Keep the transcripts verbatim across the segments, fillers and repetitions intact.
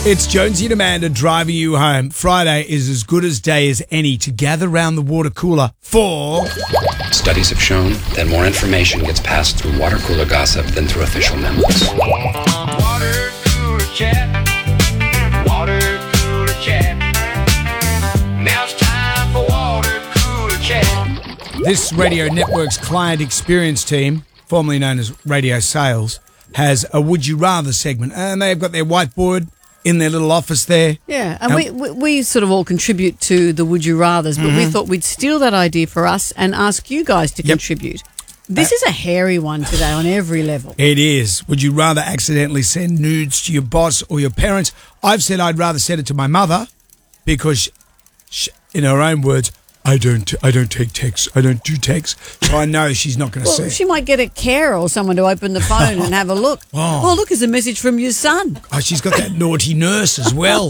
It's Jonesy and Amanda driving you home. Friday is as good a day as any to gather round the water cooler for... Studies have shown that more information gets passed through water cooler gossip than through official memos. Water cooler chat. Water cooler chat. Now it's time for water cooler chat. This radio network's client experience team, formerly known as Radio Sales, has a Would You Rather segment. And they've got their whiteboard in their little office there. Yeah, and, and we, we we sort of all contribute to the Would You Rathers, but mm-hmm. we thought we'd steal that idea for us and ask you guys to yep. contribute. This uh, is a hairy one today on every level. It is. Would you rather accidentally send nudes to your boss or your parents? I've said I'd rather send it to my mother because, she, in her own words, I don't I don't take texts. I don't do texts. So I know she's not going to well, see it. She might get a carer or someone to open the phone and have a look. Oh. oh, look, it's a message from your son. Oh, she's got that naughty nurse as well.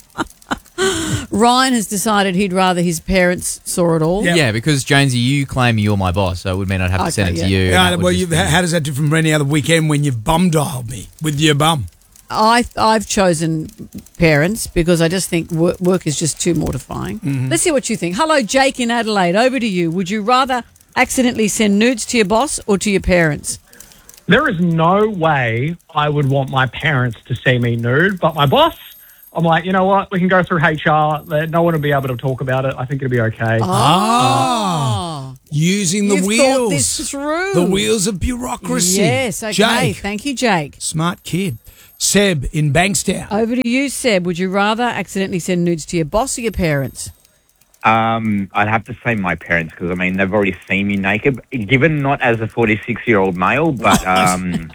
Ryan has decided he'd rather his parents saw it all. Yep. Yeah, because, Jonesy, you claim you're my boss, so it would mean I'd have okay, to send it yeah. to you. Yeah, well, you, how does that differ from any other weekend when you've bum dialed me with your bum? I, I've chosen parents because I just think work, work is just too mortifying. Mm-hmm. Let's see what you think. Hello, Jake in Adelaide. Over to you. Would you rather accidentally send nudes to your boss or to your parents? There is no way I would want my parents to see me nude, but my boss, I'm like, you know what? We can go through H R. No one will be able to talk about it. I think it'll be okay. Ah. Oh. Using the You've wheels. Thought this through. The wheels of bureaucracy. Yes, okay. Jake. Thank you, Jake. Smart kid. Seb in Bankstown. Over to you, Seb. Would you rather accidentally send nudes to your boss or your parents? Um, I'd have to say my parents because, I mean, they've already seen me naked, given not as a forty-six-year-old male, but um,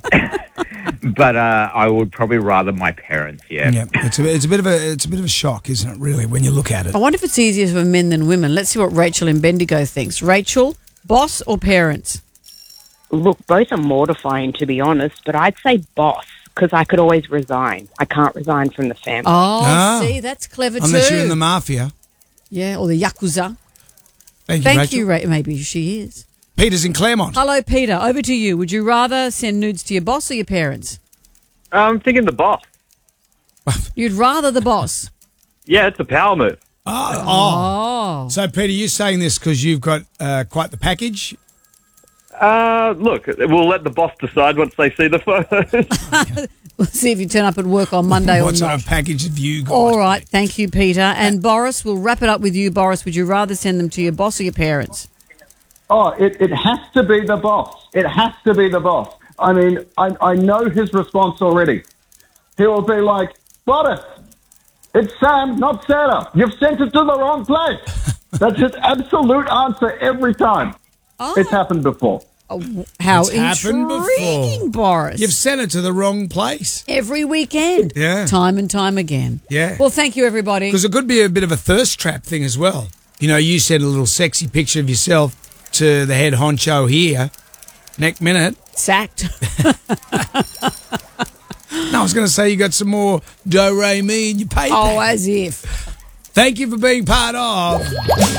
but uh, I would probably rather my parents, yeah. Yeah, it's a, it's a bit of a it's a bit of a shock, isn't it, really, when you look at it? I wonder if it's easier for men than women. Let's see what Rachel in Bendigo thinks. Rachel, boss or parents? Look, both are mortifying, to be honest, but I'd say boss. Because I could always resign. I can't resign from the family. Oh, ah, see, that's clever unless too. Unless you're in the mafia. Yeah, or the Yakuza. Thank you, Thank Rachel. you, Ra- maybe she is. Peter's in Claremont. Hello, Peter. Over to you. Would you rather send nudes to your boss or your parents? I'm thinking the boss. You'd rather the boss? Yeah, it's a power move. Oh. oh. oh. So, Peter, you're saying this because you've got uh, quite the package? Uh, look, we'll let the boss decide once they see the photos. We'll see if you turn up at work on Monday what or not. What sort of package have you got? All right, thank you, Peter. And Boris, we'll wrap it up with you, Boris. Would you rather send them to your boss or your parents? Oh, it, it has to be the boss. It has to be the boss. I mean, I, I know his response already. He will be like, Boris, it's Sam, not Sarah. You've sent it to the wrong place. That's his absolute answer every time. Oh. It's happened before. Oh, how it's happened intriguing, before. Boris. You've sent it to the wrong place. Every weekend. Yeah. Time and time again. Yeah. Well, thank you, everybody. Because it could be a bit of a thirst trap thing as well. You know, you send a little sexy picture of yourself to the head honcho here. Next minute. Sacked. No, I was going to say you got some more do-re-mi in your paper. Oh, as if. Thank you for being part of...